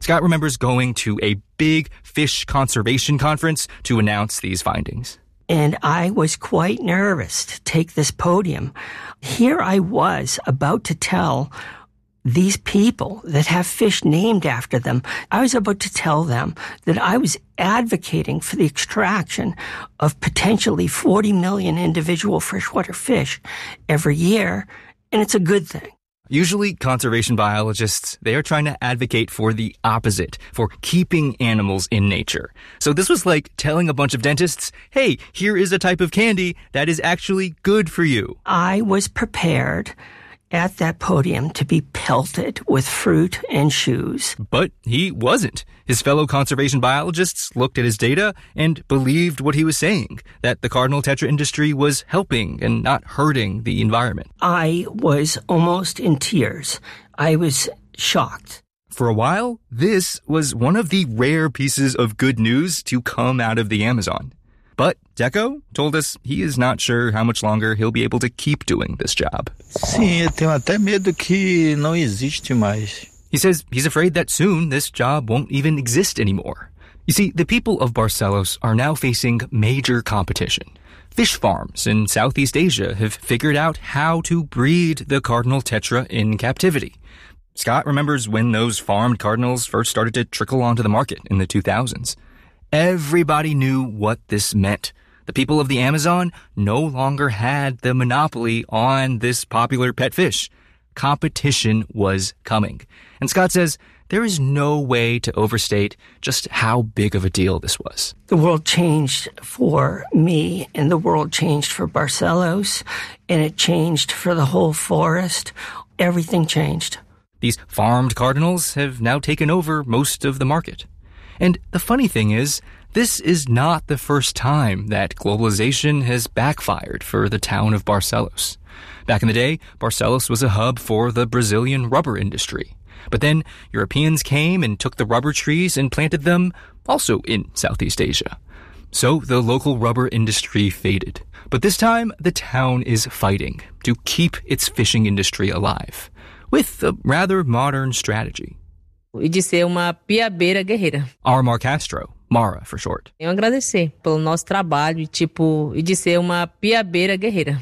Scott remembers going to a big fish conservation conference to announce these findings. And I was quite nervous to take this podium. Here I was about to tell these people that have fish named after them, I was about to tell them that I was advocating for the extraction of potentially 40 million individual freshwater fish every year, and it's a good thing. Usually, conservation biologists, they are trying to advocate for the opposite, for keeping animals in nature. So this was like telling a bunch of dentists, hey, here is a type of candy that is actually good for you. I was prepared at that podium to be pelted with fruit and shoes. But he wasn't. His fellow conservation biologists looked at his data and believed what he was saying, that the cardinal tetra industry was helping and not hurting the environment. I was almost in tears. I was shocked. For a while, this was one of the rare pieces of good news to come out of the Amazon. But Deco told us he is not sure how much longer he'll be able to keep doing this job. Sim, eu tenho até medo que não existe mais. He says he's afraid that soon this job won't even exist anymore. You see, the people of Barcelos are now facing major competition. Fish farms in Southeast Asia have figured out how to breed the cardinal tetra in captivity. Scott remembers when those farmed cardinals first started to trickle onto the market in the 2000s. Everybody knew what this meant. The people of the Amazon no longer had the monopoly on this popular pet fish. Competition was coming. And Scott says there is no way to overstate just how big of a deal this was. The world changed for me, and the world changed for Barcelos, and it changed for the whole forest. Everything changed. These farmed cardinals have now taken over most of the market. And the funny thing is, this is not the first time that globalization has backfired for the town of Barcelos. Back in the day, Barcelos was a hub for the Brazilian rubber industry. But then Europeans came and took the rubber trees and planted them also in Southeast Asia. So the local rubber industry faded. But this time, the town is fighting to keep its fishing industry alive, with a rather modern strategy. E de ser uma piabeira guerreira. Our Mar Castro, Mara for short. Eu agradecer pelo nosso trabalho e de ser uma piabeira guerreira.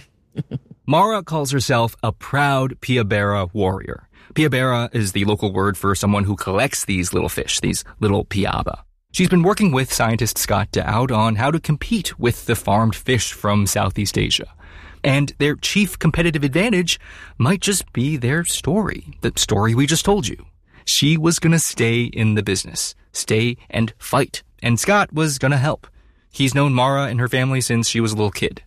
Mara calls herself a proud piabera warrior. Piabera is the local word for someone who collects these little fish, these little piaba. She's been working with scientist Scott Dowd on how to compete with the farmed fish from Southeast Asia. And their chief competitive advantage might just be their story, the story we just told you. She was going to stay in the business, stay and fight, and Scott was going to help. He's known Mara and her family since she was a little kid.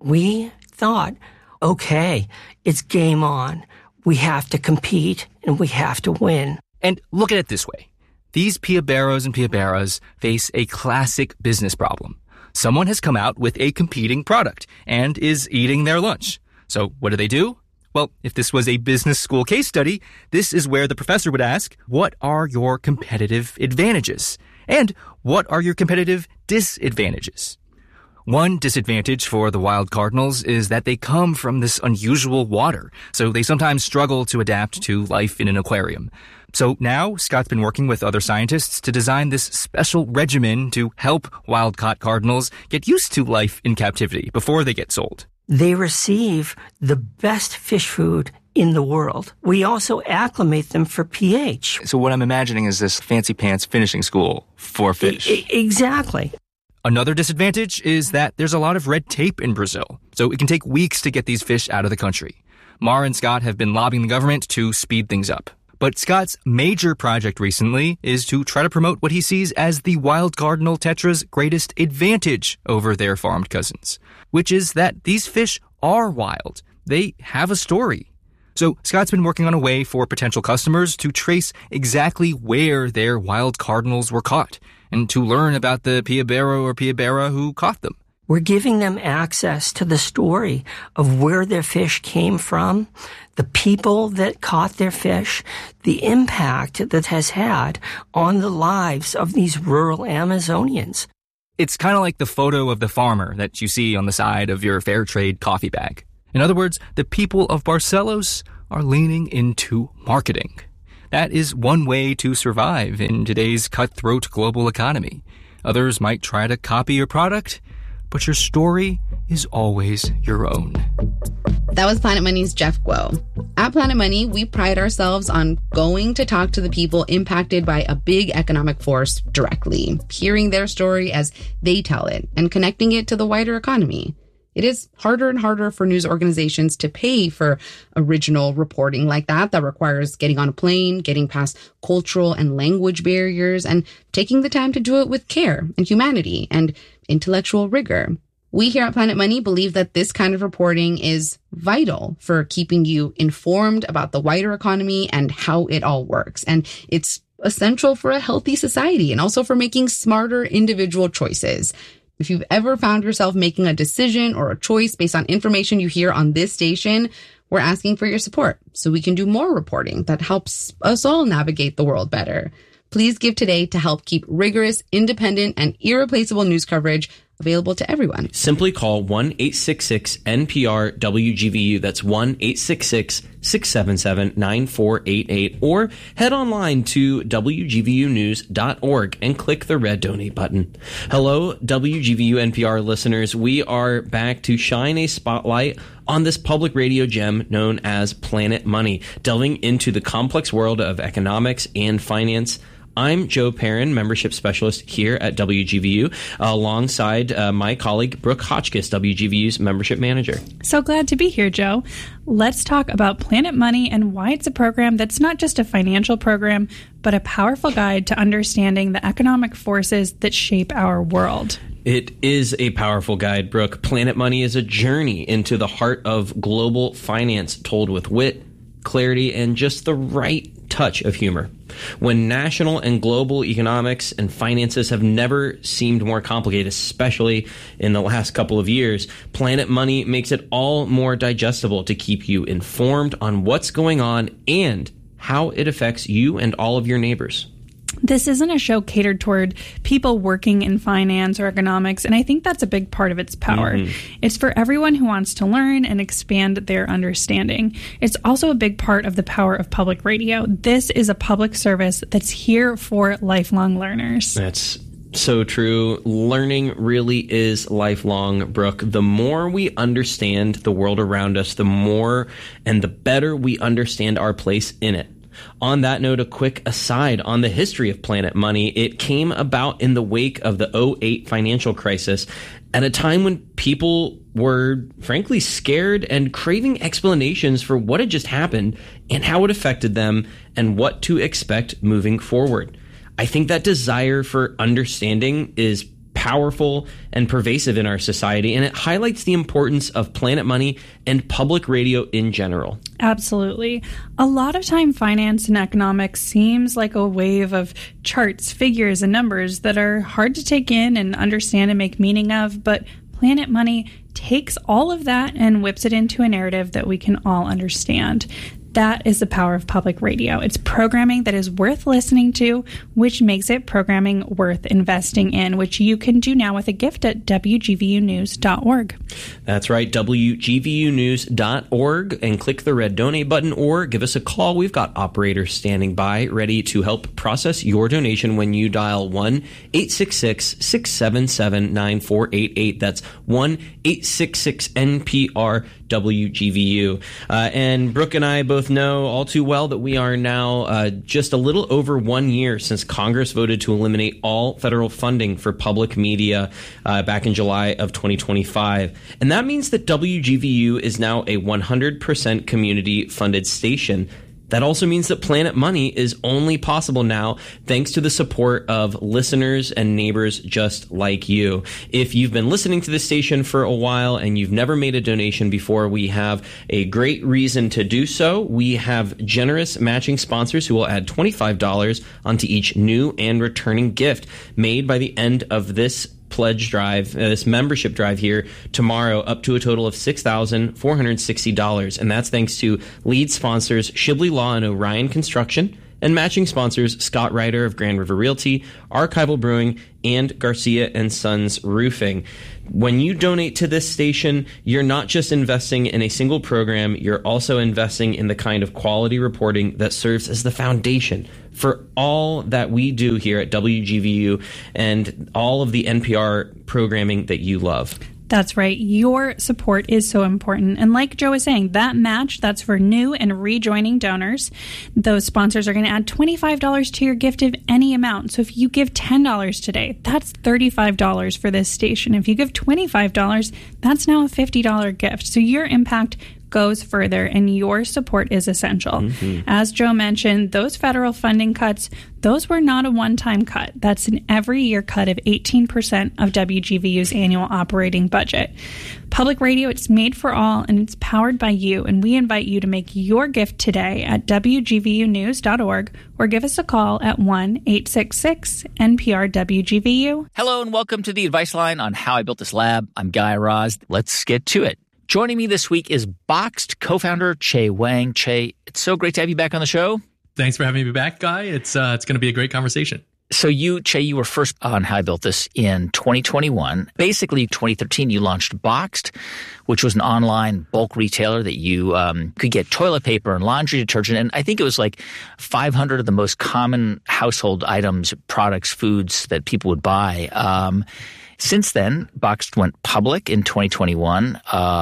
We thought, okay, it's game on. We have to compete and we have to win. And look at it this way. These piaberos and piaberas face a classic business problem. Someone has come out with a competing product and is eating their lunch. So what do? Well, if this was a business school case study, this is where the professor would ask, what are your competitive advantages? And what are your competitive disadvantages? One disadvantage for the wild cardinals is that they come from this unusual water, so they sometimes struggle to adapt to life in an aquarium. So now, Scott's been working with other scientists to design this special regimen to help wild-caught cardinals get used to life in captivity before they get sold. They receive the best fish food in the world. We also acclimate them for pH. So what I'm imagining is this fancy pants finishing school for fish. Exactly. Another disadvantage is that there's a lot of red tape in Brazil, so it can take weeks to get these fish out of the country. Mara and Scott have been lobbying the government to speed things up. But Scott's major project recently is to try to promote what he sees as the wild cardinal tetra's greatest advantage over their farmed cousins, which is that these fish are wild. They have a story. So Scott's been working on a way for potential customers to trace exactly where their wild cardinals were caught and to learn about the piabero or piabera who caught them. We're giving them access to the story of where their fish came from, the people that caught their fish, the impact that has had on the lives of these rural Amazonians. It's kind of like the photo of the farmer that you see on the side of your fair trade coffee bag. In other words, the people of Barcelos are leaning into marketing. That is one way to survive in today's cutthroat global economy. Others might try to copy your product, but your story is always your own. That was Planet Money's Jeff Guo. At Planet Money, we pride ourselves on going to talk to the people impacted by a big economic force directly, hearing their story as they tell it, and connecting it to the wider economy. It is harder and harder for news organizations to pay for original reporting like that requires getting on a plane, getting past cultural and language barriers, and taking the time to do it with care and humanity and intellectual rigor. We here at Planet Money believe that this kind of reporting is vital for keeping you informed about the wider economy and how it all works. And it's essential for a healthy society and also for making smarter individual choices. If you've ever found yourself making a decision or a choice based on information you hear on this station, we're asking for your support so we can do more reporting that helps us all navigate the world better. Please give today to help keep rigorous, independent, and irreplaceable news coverage available to everyone. Simply call 1-866-NPR-WGVU. That's 1-866-677-9488. Or head online to WGVUnews.org and click the red donate button. Hello, WGVU NPR listeners. We are back to shine a spotlight on this public radio gem known as Planet Money, delving into the complex world of economics and finance. I'm Joe Perrin, membership specialist here at WGVU, alongside my colleague Brooke Hotchkiss, WGVU's membership manager. So glad to be here, Joe. Let's talk about Planet Money and why it's a program that's not just a financial program, but a powerful guide to understanding the economic forces that shape our world. It is a powerful guide, Brooke. Planet Money is a journey into the heart of global finance, told with wit, clarity, and just the right touch of humor. When national and global economics and finances have never seemed more complicated, especially in the last couple of years, Planet Money makes it all more digestible to keep you informed on what's going on and how it affects you and all of your neighbors. This isn't a show catered toward people working in finance or economics, and I think that's a big part of its power. It's for everyone who wants to learn and expand their understanding. It's also a big part of the power of public radio. This is a public service that's here for lifelong learners. That's so true. Learning really is lifelong, Brooke. The more we understand the world around us, the more and the better we understand our place in it. On that note, a quick aside on the history of Planet Money. It came about in the wake of the 2008 financial crisis at a time when people were frankly scared and craving explanations for what had just happened and how it affected them and what to expect moving forward. I think that desire for understanding is powerful and pervasive in our society, and it highlights the importance of Planet Money and public radio in general. Absolutely. A lot of time, finance and economics seems like a wave of charts, figures, and numbers that are hard to take in and understand and make meaning of, but Planet Money takes all of that and whips it into a narrative that we can all understand. That is the power of public radio. It's programming that is worth listening to, which makes it programming worth investing in, which you can do now with a gift at WGVUnews.org. That's right, WGVUnews.org, and click the red donate button or give us a call. We've got operators standing by ready to help process your donation when you dial 1-866-677-9488. That's 1-866-NPR-WGVU. And Brooke and I both know all too well that we are now just a little over 1 year since Congress voted to eliminate all federal funding for public media back in July of 2025. And that means that WGVU is now a 100% community-funded station. That also means that Planet Money is only possible now thanks to the support of listeners and neighbors just like you. If you've been listening to this station for a while and you've never made a donation before, we have a great reason to do so. We have generous matching sponsors who will add $25 onto each new and returning gift made by the end of this pledge drive, this membership drive here tomorrow, up to a total of $6,460. And that's thanks to lead sponsors Shibley Law and Orion Construction, and matching sponsors Scott Ryder of Grand River Realty, Archival Brewing, and Garcia and Sons Roofing. When you donate to this station, you're not just investing in a single program, you're also investing in the kind of quality reporting that serves as the foundation for all that we do here at WGVU and all of the NPR programming that you love. That's right. Your support is so important. And like Joe was saying, that match, that's for new and rejoining donors. Those sponsors are going to add $25 to your gift of any amount. So if you give $10 today, that's $35 for this station. If you give $25, that's now a $50 gift. So your impact goes further, and your support is essential. As Joe mentioned, those federal funding cuts, those were not a one-time cut. That's an every year cut of 18% of WGVU's annual operating budget. Public radio, it's made for all, and it's powered by you, and we invite you to make your gift today at WGVUnews.org or give us a call at 1-866-NPR-WGVU. Hello and welcome to the Advice Line on How I Built This Lab. I'm Guy Raz. Let's get to it. Joining me this week is Boxed co-founder Che Wang. Che, it's so great to have you back on the show. Thanks for having me back, Guy. It's going to be a great conversation. So Che, you were first on How I Built This in 2021. Basically, 2013, you launched Boxed, which was an online bulk retailer that you could get toilet paper and laundry detergent. And I think it was like 500 of the most common household items, products, foods that people would buy. Since then, Boxed went public in 2021,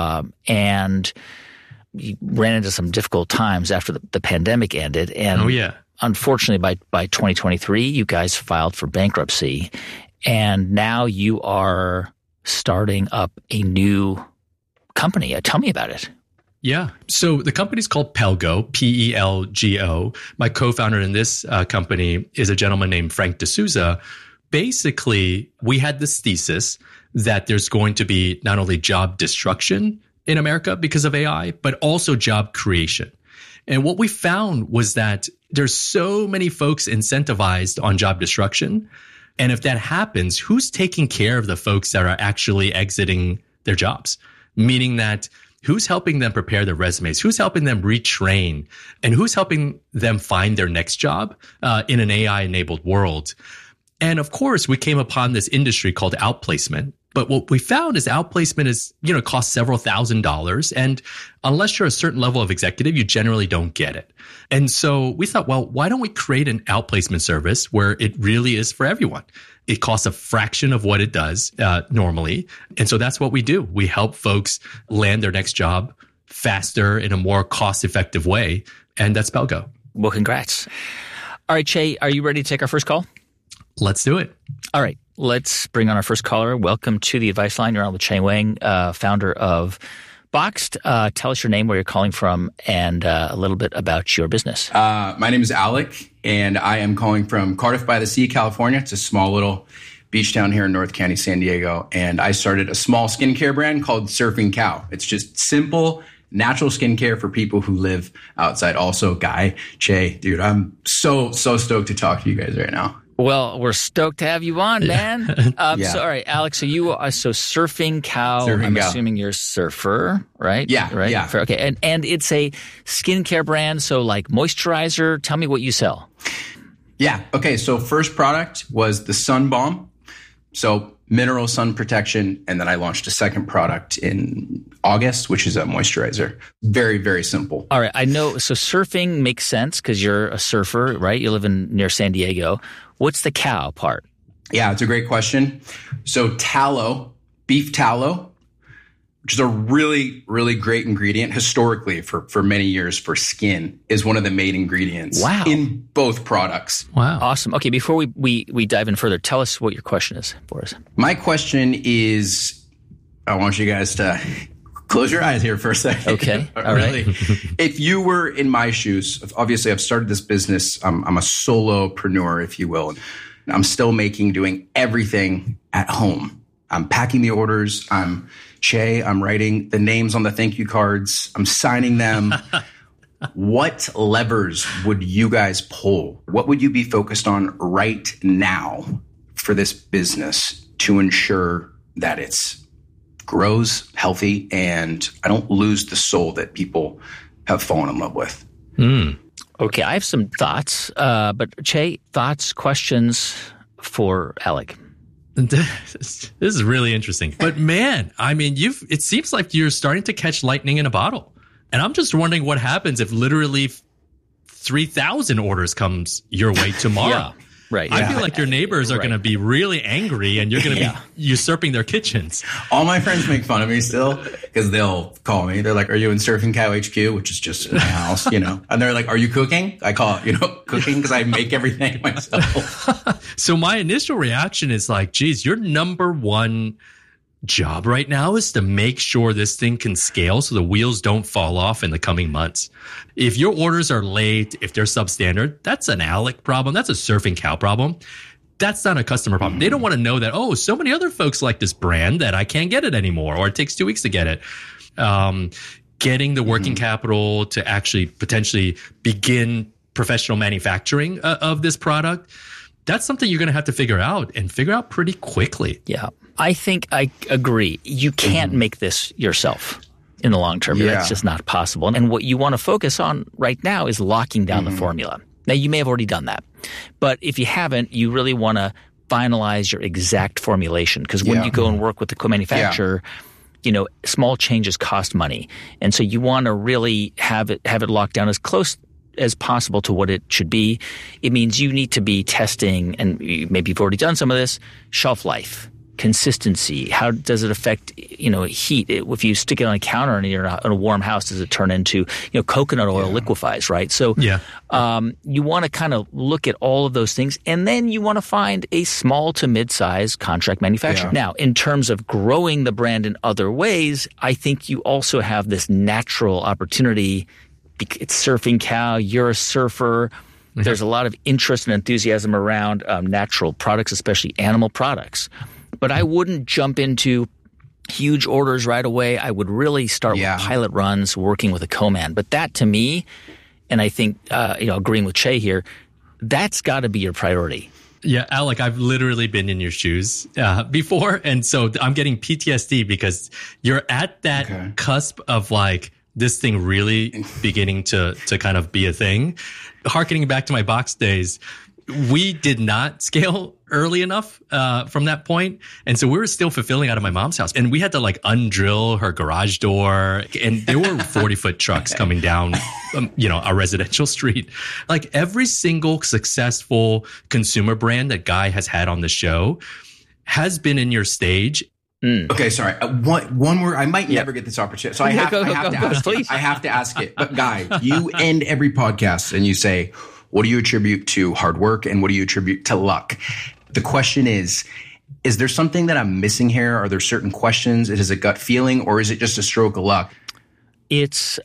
and you ran into some difficult times after the pandemic ended. And unfortunately, by 2023, you guys filed for bankruptcy, and now you are starting up a new company. Tell me about it. Yeah. So the company's called Pelgo, Pelgo. My co-founder in this company is a gentleman named Frank D'Souza. Basically, we had this thesis that there's going to be not only job destruction in America because of AI, but also job creation. And what we found was that there's so many folks incentivized on job destruction. And if that happens, who's taking care of the folks that are actually exiting their jobs? Meaning that who's helping them prepare their resumes? Who's helping them retrain? And who's helping them find their next job in an AI-enabled world? And of course, we came upon this industry called outplacement. But what we found is outplacement is, costs several $1,000s. And unless you're a certain level of executive, you generally don't get it. And so we thought, well, why don't we create an outplacement service where it really is for everyone? It costs a fraction of what it does normally. And so that's what we do. We help folks land their next job faster in a more cost-effective way. And that's Pelgo. Well, congrats. All right, Che, are you ready to take our first call? Let's do it. All right. Let's bring on our first caller. Welcome to the Advice Line. You're on with Che Wang, founder of Boxed. Tell us your name, where you're calling from, and a little bit about your business. My name is Alec, and I am calling from Cardiff by the Sea, California. It's a small little beach town here in North County, San Diego. And I started a small skincare brand called Surfing Cow. It's just simple, natural skincare for people who live outside. Also, Guy, Che, dude, I'm so stoked to talk to you guys right now. Well, we're stoked to have you on, man. So, all right, Alex, so you are Surfing Cow. I'm assuming you're a surfer, right? Yeah. Right? Yeah. Okay. And it's a skincare brand. So like moisturizer. Tell me what you sell. Yeah. Okay. So first product was the Sun Balm. So mineral sun protection. And then I launched a second product in August, which is a moisturizer. Very, very simple. All right. I know. So surfing makes sense because you're a surfer, right? You live near San Diego. What's the cow part? Yeah, it's a great question. So tallow, beef tallow, which is a really, really great ingredient historically for many years for skin, is one of the main ingredients in both products. Wow. Awesome. Okay, before we dive in further, tell us what your question is for us. My question is, I want you guys to close your eyes here for a second. Okay. All right. If you were in my shoes, obviously I've started this business. I'm a solopreneur, if you will. I'm still doing everything at home. I'm packing the orders. I'm writing the names on the thank you cards. I'm signing them. What levers would you guys pull? What would you be focused on right now for this business to ensure that it's grows healthy and I don't lose the soul that people have fallen in love with? Okay, I have some thoughts, but Che, thoughts, questions for Alec? This is really interesting. But man, I mean, it seems like you're starting to catch lightning in a bottle. And I'm just wondering what happens if literally 3,000 orders comes your way tomorrow. Yeah. Right. I feel like your neighbors are going to be really angry and you're going to be usurping their kitchens. All my friends make fun of me still because they'll call me. They're like, are you in Surfing Cow HQ? Which is just in my house, And they're like, are you cooking? I call it, cooking because I make everything myself. So my initial reaction is like, geez, your number one job right now is to make sure this thing can scale so the wheels don't fall off in the coming months. If your orders are late, if they're substandard, that's an Alec problem. That's a Surfing Cow problem. That's not a customer problem. They don't want to know that, so many other folks like this brand that I can't get it anymore, or it takes 2 weeks to get it. Getting the working capital to actually potentially begin professional manufacturing of this product, that's something you're going to have to figure out pretty quickly. Yeah. I think I agree. You can't make this yourself in the long term. That's just not possible. And what you want to focus on right now is locking down the formula. Now, you may have already done that. But if you haven't, you really want to finalize your exact formulation. Because when you go and work with the co-manufacturer, small changes cost money. And so you want to really have it locked down as close as possible to what it should be. It means you need to be testing, and maybe you've already done some of this, shelf life, consistency. How does it affect, heat? If you stick it on a counter and you're in a warm house, does it turn into, coconut oil liquefies, right? So you want to kind of look at all of those things, and then you want to find a small to mid-size contract manufacturer. Now, in terms of growing the brand in other ways, I think you also have this natural opportunity. It's Surfing Cow. You're a surfer. There's a lot of interest and enthusiasm around natural products, especially animal products. But I wouldn't jump into huge orders right away. I would really start with pilot runs, working with a co-man. But that, to me, and I think agreeing with Che here, that's got to be your priority. Yeah, Alec, I've literally been in your shoes before, and so I'm getting PTSD because you're at that cusp of like this thing really beginning to kind of be a thing. Harkening back to my box days, we did not scale early enough from that point. And so we were still fulfilling out of my mom's house. And we had to like undrill her garage door. And there were 40-foot trucks coming down, a residential street. Like every single successful consumer brand that Guy has had on the show has been in your stage. Okay, sorry. One more. I might never get this opportunity. So I have to ask it. But Guy, you end every podcast and you say, what do you attribute to hard work and what do you attribute to luck? The question is there something that I'm missing here? Are there certain questions? Is it a gut feeling or is it just a stroke of luck? It's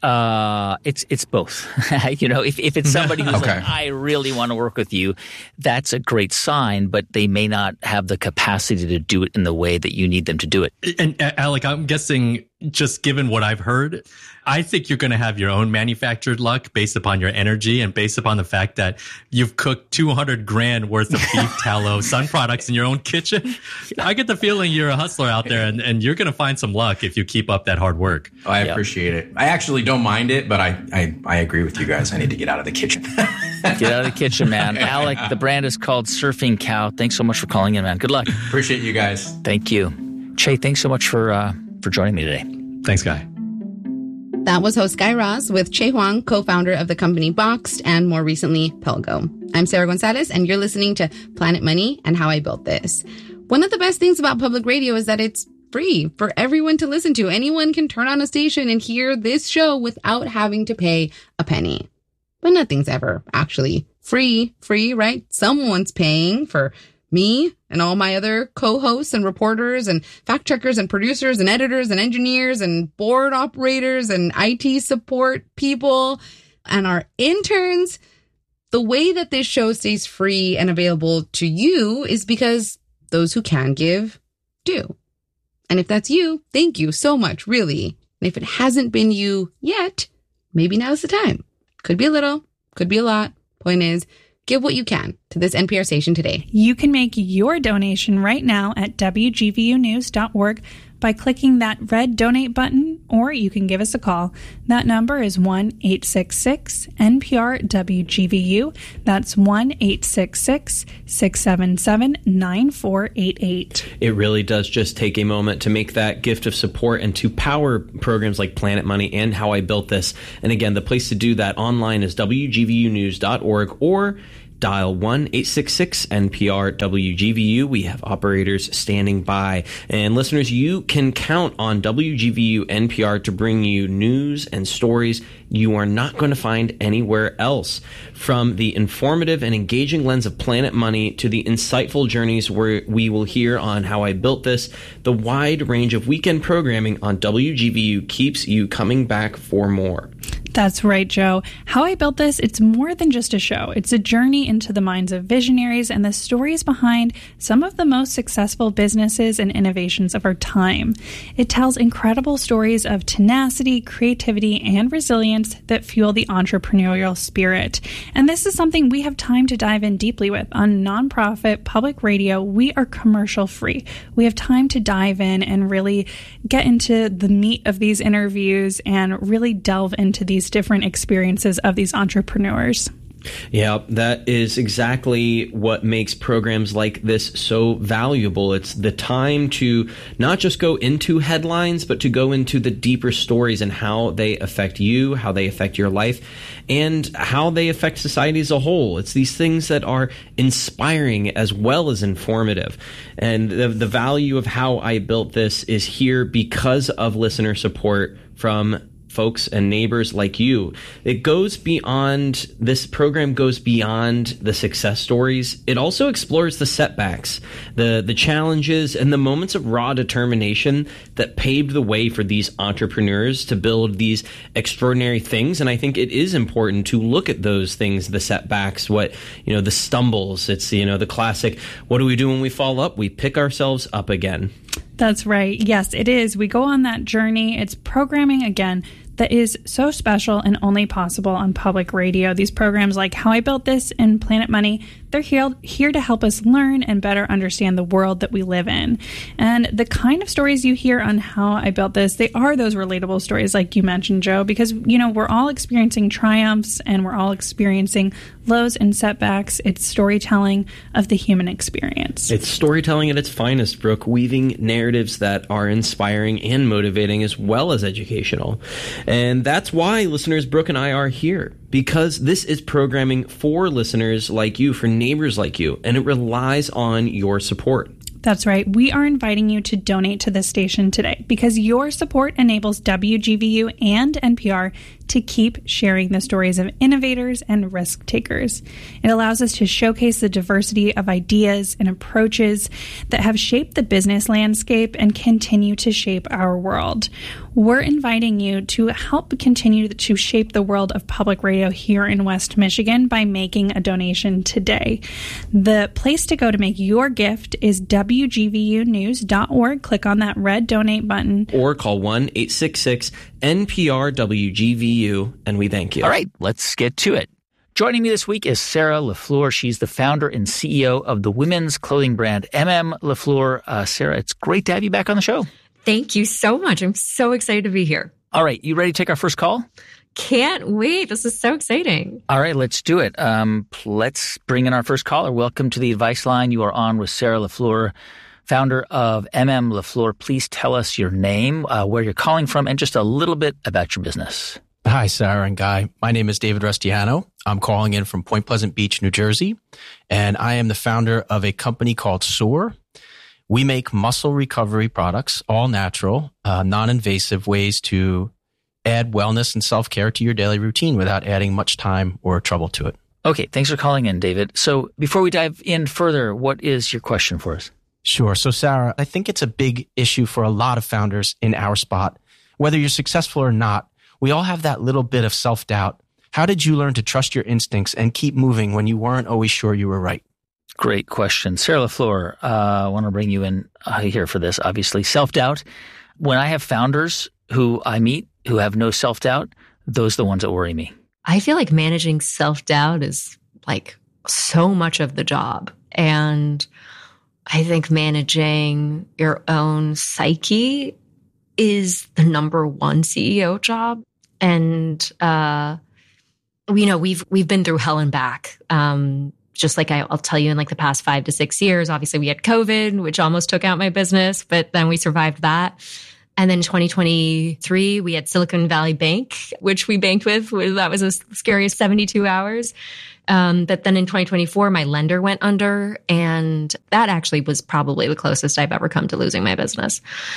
both. If it's somebody who's like, I really want to work with you, that's a great sign, but they may not have the capacity to do it in the way that you need them to do it. And Alec, I'm guessing, just given what I've heard, I think you're going to have your own manufactured luck based upon your energy and based upon the fact that you've cooked $200,000 worth of beef tallow sun products in your own kitchen. I get the feeling you're a hustler out there and you're going to find some luck if you keep up that hard work. Oh, I appreciate it. I actually don't mind it, but I agree with you guys. I need to get out of the kitchen. Get out of the kitchen, man. Alec, the brand is called Surfing Cow. Thanks so much for calling in, man. Good luck. Appreciate you guys. Thank you. Che, thanks so much for joining me today. Thanks, Guy. That was host Guy Raz with Che Huang, co-founder of the company Boxed and more recently Pelgo. I'm Sarah Gonzalez and you're listening to Planet Money and How I Built This. One of the best things about public radio is that it's free for everyone to listen to. Anyone can turn on a station and hear this show without having to pay a penny. But nothing's ever actually free, right? Someone's paying for me and all my other co-hosts and reporters and fact checkers and producers and editors and engineers and board operators and IT support people and our interns. The way that this show stays free and available to you is because those who can give do. And if that's you, thank you so much, really. And if it hasn't been you yet, maybe now's the time. Could be a little, could be a lot. Point is, give what you can to this NPR station today. You can make your donation right now at WGVUnews.org. by clicking that red donate button, or you can give us a call. That number is 1-866-NPR-WGVU. That's 1-866-677-9488. It really does just take a moment to make that gift of support and to power programs like Planet Money and How I Built This. And again, the place to do that online is WGVUnews.org or dial 1-866-NPR-WGVU. We have operators standing by. And listeners, you can count on WGVU NPR to bring you news and stories you are not going to find anywhere else. From the informative and engaging lens of Planet Money to the insightful journeys where we will hear on How I Built This, the wide range of weekend programming on WGVU keeps you coming back for more. That's right, Joe. How I Built This, it's more than just a show. It's a journey into the minds of visionaries and the stories behind some of the most successful businesses and innovations of our time. It tells incredible stories of tenacity, creativity, and resilience that fuel the entrepreneurial spirit. And this is something we have time to dive in deeply with. On nonprofit public radio, we are commercial free. We have time to dive in and really get into the meat of these interviews and really delve into these different experiences of these entrepreneurs. Yeah, that is exactly what makes programs like this so valuable. It's the time to not just go into headlines, but to go into the deeper stories and how they affect you, how they affect your life, and how they affect society as a whole. It's these things that are inspiring as well as informative. And the value of How I Built This is here because of listener support from folks and neighbors like you. It goes beyond, this program goes beyond the success stories. It also explores the setbacks, the challenges, and the moments of raw determination that paved the way for these entrepreneurs to build these extraordinary things. And I think it is important to look at those things, the setbacks, the stumbles. It's, the classic, what do we do when we fall up? We pick ourselves up again. That's right. Yes, it is. We go on that journey. It's programming, again, that is so special and only possible on public radio. These programs like How I Built This and Planet Money, they're here to help us learn and better understand the world that we live in. And the kind of stories you hear on How I Built This, they are those relatable stories like you mentioned, Joe, because, we're all experiencing triumphs and we're all experiencing lows and setbacks. It's storytelling of the human experience. It's storytelling at its finest, Brooke, weaving narratives that are inspiring and motivating as well as educational. And that's why, listeners, Brooke and I are here, because this is programming for listeners like you, for neighbors like you, and it relies on your support. That's right. We are inviting you to donate to this station today because your support enables WGVU and NPR to keep sharing the stories of innovators and risk takers. It allows us to showcase the diversity of ideas and approaches that have shaped the business landscape and continue to shape our world. We're inviting you to help continue to shape the world of public radio here in West Michigan by making a donation today. The place to go to make your gift is WGVUnews.org. Click on that red donate button. Or call 1-866-NPR-WGVU, and we thank you. All right, let's get to it. Joining me this week is Sarah LaFleur. She's the founder and CEO of the women's clothing brand LaFleur. Sarah, it's great to have you back on the show. Thank you so much. I'm so excited to be here. All right, you ready to take our first call? Can't wait. This is so exciting. All right, let's do it. Let's bring in our first caller. Welcome to the Advice Line. You are on with Sarah LaFleur, founder of LaFleur. Please tell us your name, where you're calling from, and just a little bit about your business. Hi, Sarah and Guy. My name is David Restiano. I'm calling in from Point Pleasant Beach, New Jersey, and I am the founder of a company called SOAR. We make muscle recovery products, all natural, non-invasive ways to add wellness and self-care to your daily routine without adding much time or trouble to it. Okay, thanks for calling in, David. So before we dive in further, what is your question for us? Sure. So, Sarah, I think it's a big issue for a lot of founders in our spot. Whether you're successful or not, we all have that little bit of self-doubt. How did you learn to trust your instincts and keep moving when you weren't always sure you were right? Great question. Sarah LaFleur, I want to bring you in here for this, obviously. Self-doubt. When I have founders who I meet who have no self-doubt, those are the ones that worry me. I feel like managing self-doubt is like so much of the job. And I think managing your own psyche is the number one CEO job. And, we've been through hell and back. Just like I'll tell you in like the past 5 to 6 years, obviously we had COVID, which almost took out my business, but then we survived that. And then in 2023, we had Silicon Valley Bank, which we banked with. That was a scariest 72 hours. But then in 2024, my lender went under, and that actually was probably the closest I've ever come to losing my business.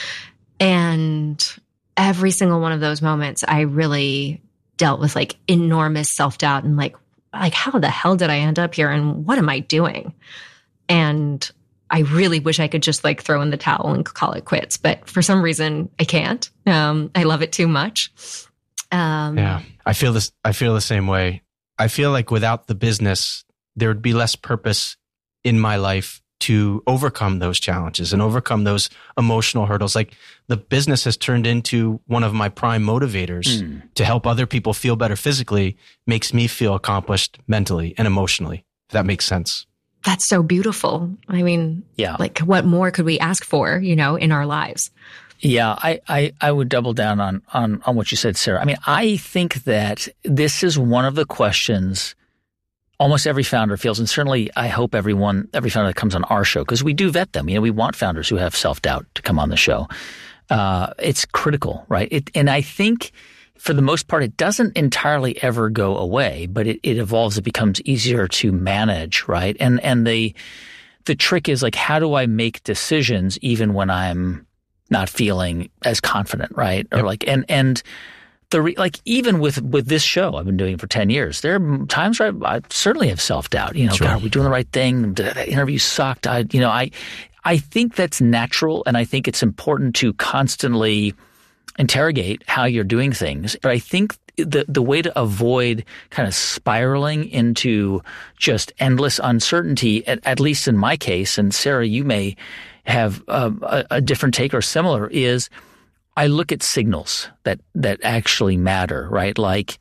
And every single one of those moments, I really dealt with like enormous self-doubt and like how the hell did I end up here and what am I doing? And I really wish I could just like throw in the towel and call it quits, but for some reason I can't. I love it too much. Yeah, I feel the same way. I feel like without the business, there would be less purpose in my life to overcome those challenges and overcome those emotional hurdles. Like the business has turned into one of my prime motivators to help other people feel better physically, makes me feel accomplished mentally and emotionally, if that makes sense. That's so beautiful. I mean, yeah. Like what more could we ask for, in our lives? Yeah, I would double down on what you said, Sarah. I mean, I think that this is one of the questions almost every founder feels, and certainly I hope every founder that comes on our show, because we do vet them. We want founders who have self-doubt to come on the show. It's critical, right? And I think for the most part, it doesn't entirely ever go away, but it evolves. It becomes easier to manage, right? And the trick is like, how do I make decisions even when I'm not feeling as confident, right? Or like, and even with this show I've been doing for 10 years, there are times where I certainly have self-doubt. Sure. God, are we doing the right thing? That interview sucked. I think that's natural, and I think it's important to constantly interrogate how you're doing things. But I think the way to avoid kind of spiraling into just endless uncertainty, at least in my case, and Sarah, you may have a different take or similar, is I look at signals that actually matter, right? Like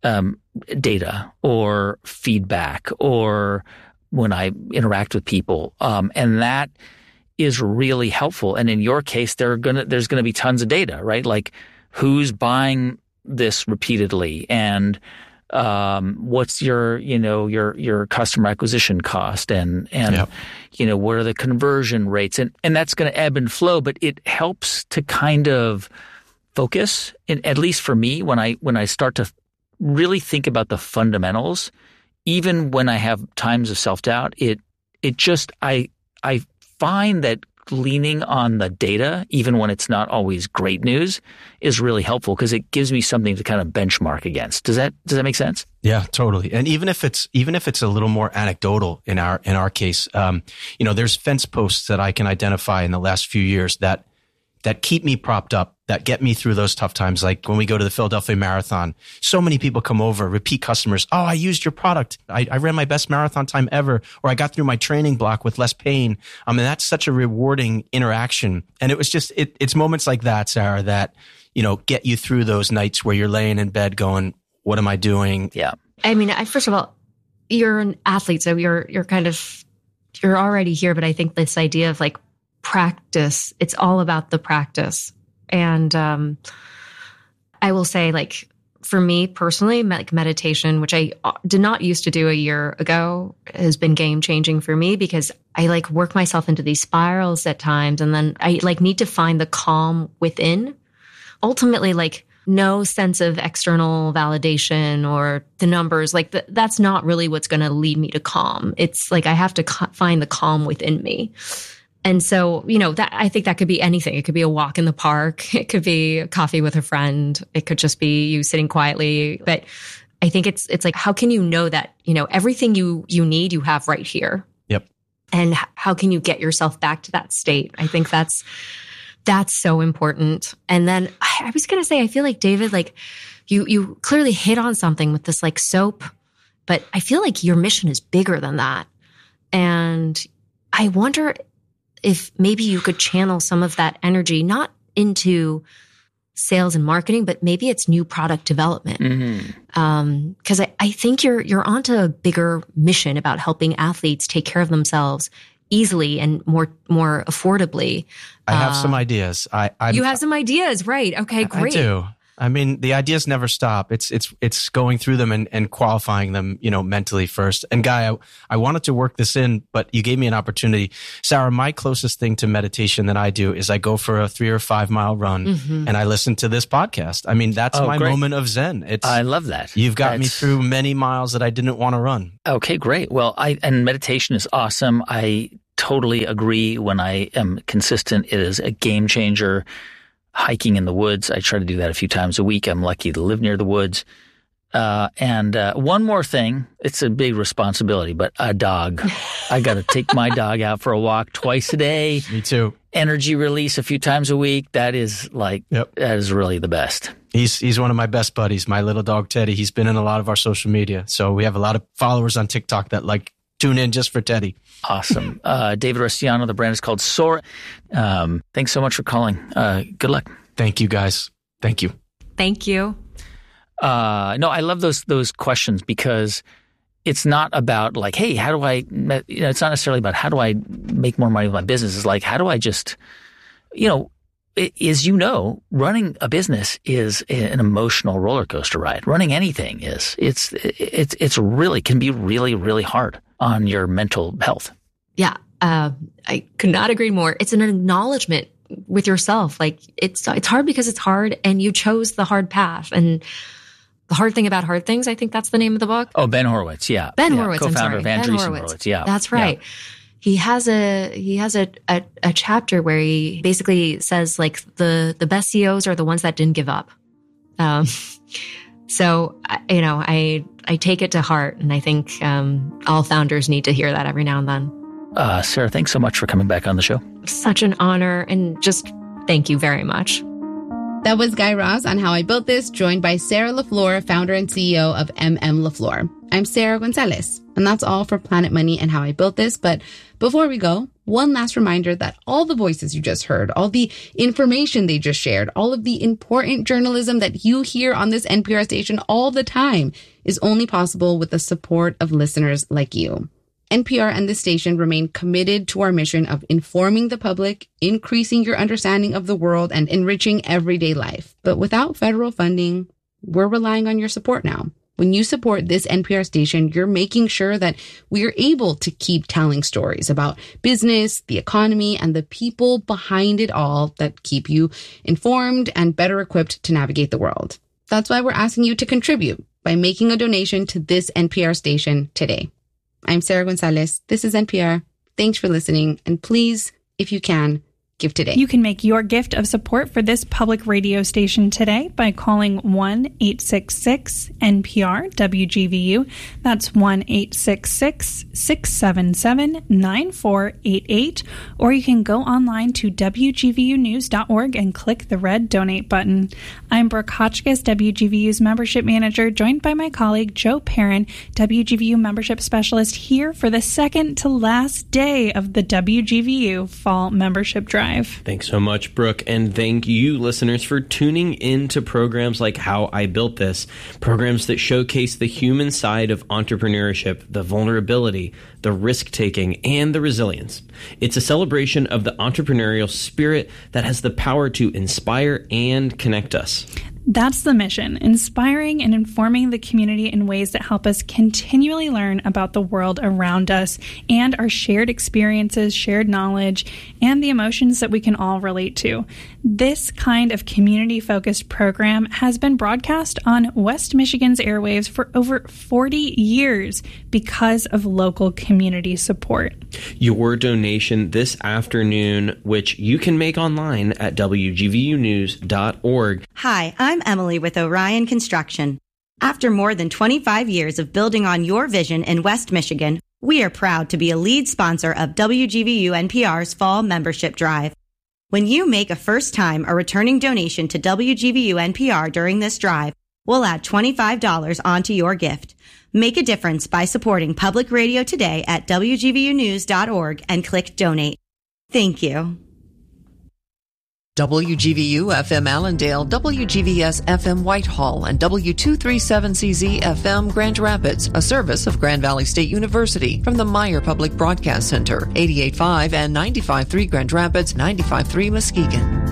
data or feedback or when I interact with people. And that is really helpful. And in your case, there's going to be tons of data, right? Like who's buying this repeatedly and what's your customer acquisition cost and yep. What are the conversion rates, and that's going to ebb and flow, but it helps to kind of focus. And at least for me, when I start to really think about the fundamentals, even when I have times of self-doubt, I find that leaning on the data, even when it's not always great news, is really helpful because it gives me something to kind of benchmark against. Does that make sense? Yeah, totally. And even if it's a little more anecdotal in our case, there's fence posts that I can identify in the last few years that keep me propped up, that get me through those tough times. Like when we go to the Philadelphia Marathon, so many people come over, repeat customers. Oh, I used your product. I ran my best marathon time ever, or I got through my training block with less pain. And that's such a rewarding interaction. And it was just, it's moments like that, Sarah, that, get you through those nights where you're laying in bed going, what am I doing? Yeah. I mean, first of all, you're an athlete, so you're already here. But I think this idea of like practice, it's all about the practice. And I will say, like, for me personally, like meditation, which I did not used to do a year ago, has been game changing for me because I like work myself into these spirals at times. And then I like need to find the calm within. Ultimately, like no sense of external validation or the numbers, like that's not really what's going to lead me to calm. It's like I have to find the calm within me. And so, that I think that could be anything. It could be a walk in the park. It could be a coffee with a friend. It could just be you sitting quietly. But I think it's like, how can you know that, everything you need, you have right here? Yep. And how can you get yourself back to that state? I think that's so important. And then I was going to say, I feel like David, like you clearly hit on something with this like soap, but I feel like your mission is bigger than that. And I wonder if maybe you could channel some of that energy, not into sales and marketing, but maybe it's new product development. Mm-hmm. 'Cause I think you're onto a bigger mission about helping athletes take care of themselves easily and more affordably. I have some ideas. You have some ideas, right? Okay, great. I do. I mean, the ideas never stop. It's going through them and qualifying them, mentally first. And Guy, I wanted to work this in, but you gave me an opportunity. Sarah, my closest thing to meditation that I do is I go for a 3 or 5 mile run and I listen to this podcast. I mean, that's my moment of Zen. I love that. You've got me through many miles that I didn't want to run. Okay, great. Well, and meditation is awesome. I totally agree. When I am consistent, it is a game changer. Hiking in the woods, I try to do that a few times a week. I'm lucky to live near the woods. And one more thing, it's a big responsibility, but a dog. I got to take my dog out for a walk twice a day. Me too. Energy release a few times a week. That is that is really the best. He's one of my best buddies, my little dog Teddy. He's been in a lot of our social media. So we have a lot of followers on TikTok that tune in just for Teddy. Awesome. David Restiano, the brand is called Soar. Thanks so much for calling. Good luck. Thank you, guys. Thank you. Thank you. No, I love those questions because it's not about hey, how do I, it's not necessarily about how do I make more money with my business. It's like, how do I just, running a business is an emotional roller coaster ride. Running anything is. It's really can be really, really hard on your mental health. Yeah. I could not agree more. It's an acknowledgement with yourself. It's hard because it's hard and you chose the hard path. And the hard thing about hard things, I think that's the name of the book. Oh, Ben Horowitz. Yeah. Ben Horowitz. Co-founder of Ben Andreessen Horowitz. Yeah. That's right. Yeah. He has a chapter where he basically says the best CEOs are the ones that didn't give up. So, I take it to heart, and I think all founders need to hear that every now and then. Sarah, thanks so much for coming back on the show. Such an honor, and just thank you very much. That was Guy Raz on How I Built This, joined by Sarah LaFleur, founder and CEO of LaFleur. I'm Sarah Gonzalez, and that's all for Planet Money and How I Built This. But before we go, one last reminder that all the voices you just heard, all the information they just shared, all of the important journalism that you hear on this NPR station all the time is only possible with the support of listeners like you. NPR and this station remain committed to our mission of informing the public, increasing your understanding of the world, and enriching everyday life. But without federal funding, we're relying on your support now. When you support this NPR station, you're making sure that we're able to keep telling stories about business, the economy, and the people behind it all that keep you informed and better equipped to navigate the world. That's why we're asking you to contribute by making a donation to this NPR station today. I'm Sarah Gonzalez. This is NPR. Thanks for listening. And please, if you can, give today. You can make your gift of support for this public radio station today by calling 1-866-NPR-WGVU. That's 1-866-677-9488. Or you can go online to WGVUnews.org and click the red donate button. I'm Brooke Hotchkiss, WGVU's membership manager, joined by my colleague Joe Perrin, WGVU membership specialist, here for the second to last day of the WGVU Fall Membership Drive. Thanks so much, Brooke. And thank you, listeners, for tuning in to programs like How I Built This, programs that showcase the human side of entrepreneurship, the vulnerability, the risk-taking, and the resilience. It's a celebration of the entrepreneurial spirit that has the power to inspire and connect us. That's the mission, inspiring and informing the community in ways that help us continually learn about the world around us and our shared experiences, shared knowledge, and the emotions that we can all relate to. This kind of community-focused program has been broadcast on West Michigan's airwaves for over 40 years because of local community support. Your donation this afternoon, which you can make online at WGVUnews.org. Hi, I'm Emily with Orion Construction. After more than 25 years of building on your vision in West Michigan, we are proud to be a lead sponsor of WGVU NPR's Fall Membership Drive. When you make a first-time or returning donation to WGVU NPR during this drive, we'll add $25 onto your gift. Make a difference by supporting public radio today at WGVUnews.org and click donate. Thank you. WGVU FM Allendale, WGVS FM Whitehall, and W237CZ FM Grand Rapids, a service of Grand Valley State University from the Meyer Public Broadcast Center, 88.5 and 95.3 Grand Rapids, 95.3 Muskegon.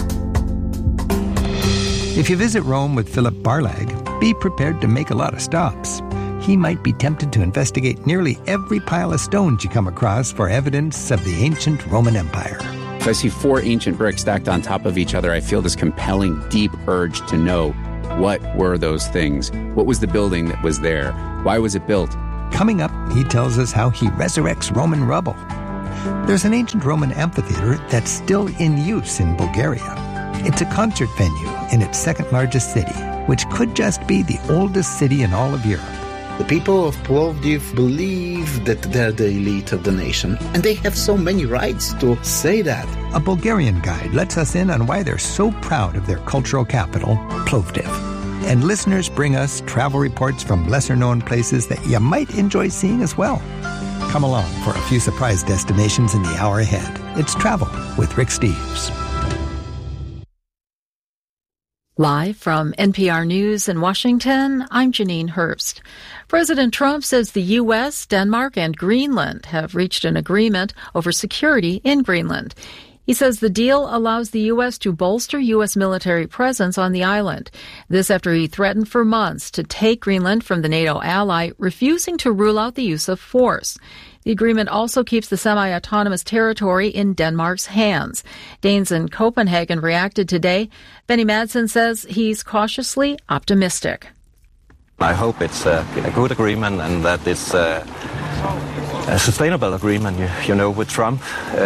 If you visit Rome with Philip Barlag, be prepared to make a lot of stops. He might be tempted to investigate nearly every pile of stones you come across for evidence of the ancient Roman Empire. If I see 4 ancient bricks stacked on top of each other, I feel this compelling, deep urge to know, what were those things? What was the building that was there? Why was it built? Coming up, he tells us how he resurrects Roman rubble. There's an ancient Roman amphitheater that's still in use in Bulgaria. It's a concert venue in its second largest city, which could just be the oldest city in all of Europe. The people of Plovdiv believe that they're the elite of the nation, and they have so many rights to say that. A Bulgarian guide lets us in on why they're so proud of their cultural capital, Plovdiv. And listeners bring us travel reports from lesser-known places that you might enjoy seeing as well. Come along for a few surprise destinations in the hour ahead. It's Travel with Rick Steves. Live from NPR News in Washington, I'm Janine Herbst. President Trump says the U.S., Denmark, and Greenland have reached an agreement over security in Greenland. He says the deal allows the U.S. to bolster U.S. military presence on the island. This after he threatened for months to take Greenland from the NATO ally, refusing to rule out the use of force. The agreement also keeps the semi-autonomous territory in Denmark's hands. Danes in Copenhagen reacted today. Benny Madsen says he's cautiously optimistic. I hope it's a good agreement and that it's a sustainable agreement. You know, with Trump,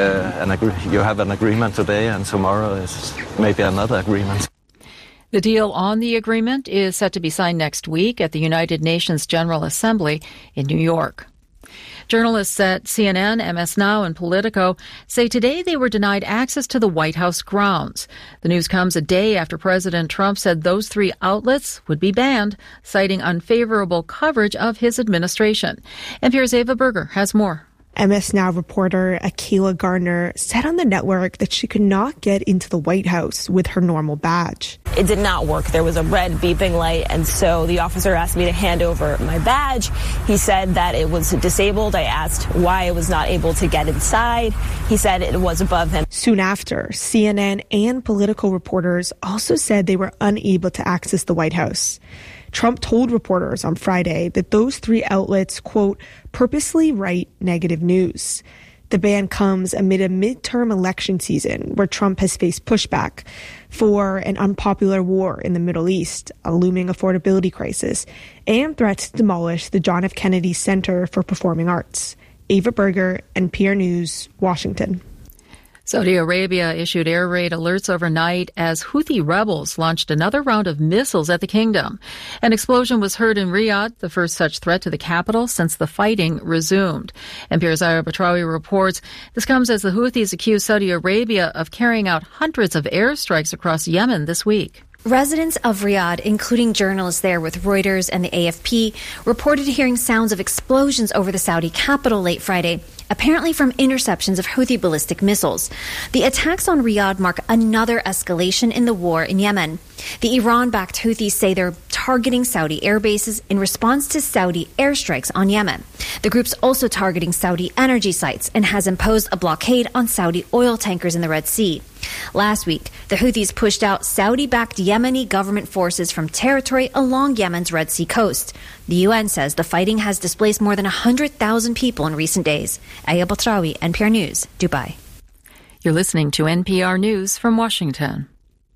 you have an agreement today and tomorrow is maybe another agreement. The deal on the agreement is set to be signed next week at the United Nations General Assembly in New York. Journalists at CNN, MS Now, and Politico say today they were denied access to the White House grounds. The news comes a day after President Trump said those 3 outlets would be banned, citing unfavorable coverage of his administration. NPR's Ava Berger has more. MS Now reporter Akilah Gardner said on the network that she could not get into the White House with her normal badge. It did not work. There was a red beeping light, and so the officer asked me to hand over my badge. He said that it was disabled. I asked why I was not able to get inside. He said it was above him. Soon after, CNN and Politico reporters also said they were unable to access the White House. Trump told reporters on Friday that those 3 outlets, quote, purposely write negative news. The ban comes amid a midterm election season where Trump has faced pushback for an unpopular war in the Middle East, a looming affordability crisis, and threats to demolish the John F. Kennedy Center for Performing Arts. Ava Berger, NPR News, Washington. Saudi Arabia issued air raid alerts overnight as Houthi rebels launched another round of missiles at the kingdom. An explosion was heard in Riyadh, the first such threat to the capital since the fighting resumed. NPR's Ira Batrawi reports this comes as the Houthis accuse Saudi Arabia of carrying out hundreds of airstrikes across Yemen this week. Residents of Riyadh, including journalists there with Reuters and the AFP, reported hearing sounds of explosions over the Saudi capital late Friday, apparently from interceptions of Houthi ballistic missiles. The attacks on Riyadh mark another escalation in the war in Yemen. The Iran-backed Houthis say they're targeting Saudi air bases in response to Saudi airstrikes on Yemen. The group's also targeting Saudi energy sites and has imposed a blockade on Saudi oil tankers in the Red Sea. Last week, the Houthis pushed out Saudi-backed Yemeni government forces from territory along Yemen's Red Sea coast. The UN says the fighting has displaced more than 100,000 people in recent days. Aya Batrawi, NPR News, Dubai. You're listening to NPR News from Washington.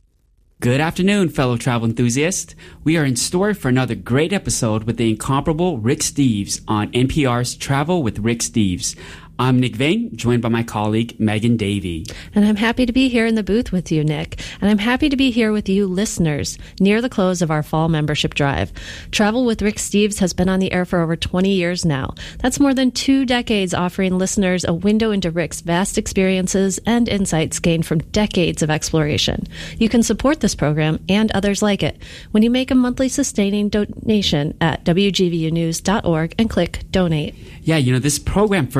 Good afternoon, fellow travel enthusiasts. We are in store for another great episode with the incomparable Rick Steves on NPR's Travel with Rick Steves. I'm Nick Vane, joined by my colleague, Megan Davey. And I'm happy to be here in the booth with you, Nick. And I'm happy to be here with you, listeners, near the close of our fall membership drive. Travel with Rick Steves has been on the air for over 20 years now. That's more than 2 decades offering listeners a window into Rick's vast experiences and insights gained from decades of exploration. You can support this program and others like it when you make a monthly sustaining donation at WGVUnews.org and click Donate. Yeah, this program first began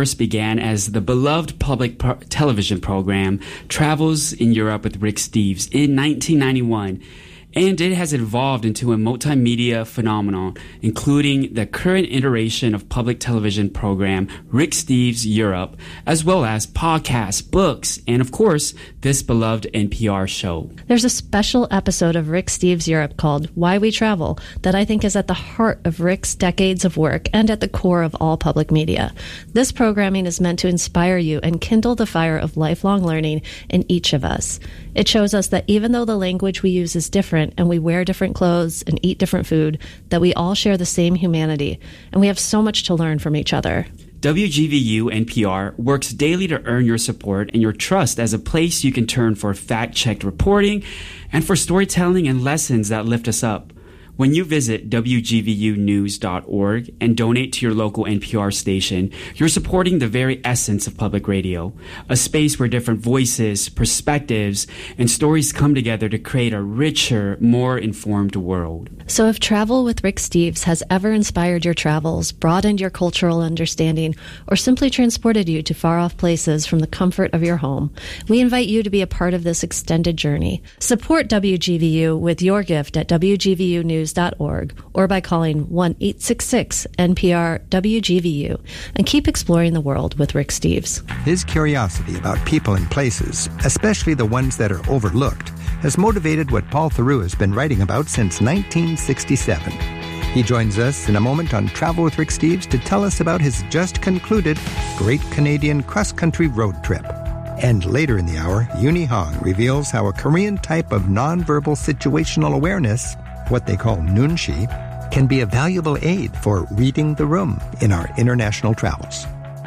began as the beloved public television program Travels in Europe with Rick Steves in 1991. And it has evolved into a multimedia phenomenon, including the current iteration of public television program Rick Steves Europe, as well as podcasts, books, and of course, this beloved NPR show. There's a special episode of Rick Steves Europe called Why We Travel that I think is at the heart of Rick's decades of work and at the core of all public media. This programming is meant to inspire you and kindle the fire of lifelong learning in each of us. It shows us that even though the language we use is different and we wear different clothes and eat different food, that we all share the same humanity, and we have so much to learn from each other. WGVU NPR works daily to earn your support and your trust as a place you can turn for fact-checked reporting and for storytelling and lessons that lift us up. When you visit WGVUnews.org and donate to your local NPR station, you're supporting the very essence of public radio, a space where different voices, perspectives, and stories come together to create a richer, more informed world. So if Travel with Rick Steves has ever inspired your travels, broadened your cultural understanding, or simply transported you to far-off places from the comfort of your home, we invite you to be a part of this extended journey. Support WGVU with your gift at WGVUnews.org or by calling 1-866-NPR-WGVU and keep exploring the world with Rick Steves. His curiosity about people and places, especially the ones that are overlooked, has motivated what Paul Theroux has been writing about since 1967. He joins us in a moment on Travel with Rick Steves to tell us about his just concluded Great Canadian Cross-Country Road Trip. And later in the hour, Uni Hong reveals how a Korean type of nonverbal situational awareness, what they call Nunshi, can be a valuable aid for reading the room in our international travels.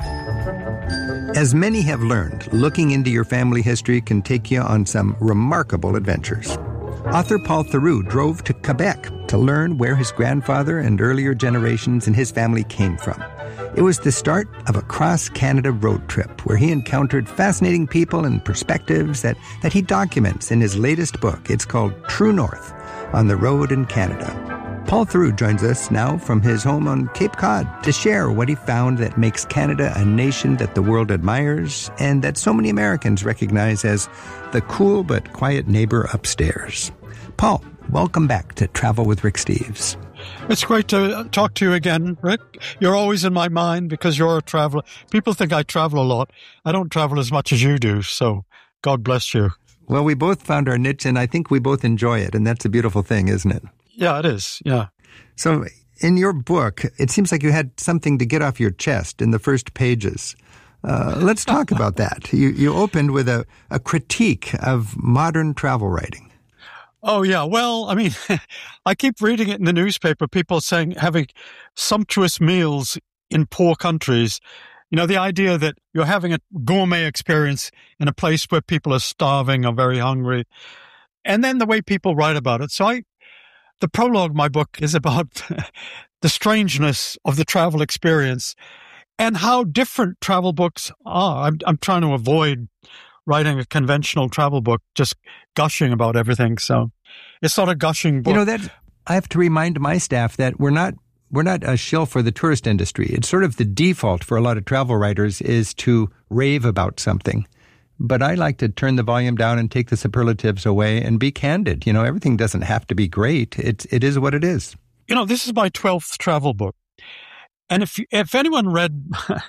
As many have learned, looking into your family history can take you on some remarkable adventures. Author Paul Theroux drove to Quebec to learn where his grandfather and earlier generations in his family came from. It was the start of a cross-Canada road trip where he encountered fascinating people and perspectives that he documents in his latest book. It's called True North, On the Road in Canada. Paul Theroux joins us now from his home on Cape Cod to share what he found that makes Canada a nation that the world admires and that so many Americans recognize as the cool but quiet neighbor upstairs. Paul, welcome back to Travel with Rick Steves. It's great to talk to you again, Rick. You're always in my mind because you're a traveler. People think I travel a lot. I don't travel as much as you do, so God bless you. Well, we both found our niche, and I think we both enjoy it, and that's a beautiful thing, isn't it? Yeah, it is, yeah. So in your book, it seems like you had something to get off your chest in the first pages. Let's talk about that. You opened with a critique of modern travel writing. Oh, yeah. Well, I mean, I keep reading it in the newspaper, people saying having sumptuous meals in poor countries. You know, the idea that you're having a gourmet experience in a place where people are starving or very hungry. And then the way people write about it. So the prologue of my book is about the strangeness of the travel experience and how different travel books are. I'm trying to avoid writing a conventional travel book, just gushing about everything. So it's not a gushing book. You know, that I have to remind my staff that we're not a shill for the tourist industry. It's sort of the default for a lot of travel writers is to rave about something. But I like to turn the volume down and take the superlatives away and be candid. You know, everything doesn't have to be great. It is what it is. You know, this is my 12th travel book. And if anyone read